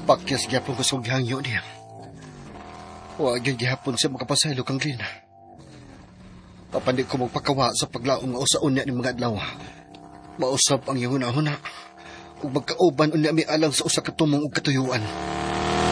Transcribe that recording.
Pakyas gyapon ko sa gihangyo niya. Huwag yung gihapon siya makapasaylo kang Glynn. Papandi ko magpakawa sa paglaong nga usaon niya ni mga adlaw. Mausap ang iyong huna-huna ug magkauban unya may alang sa usa ka tumong ug katuyuan.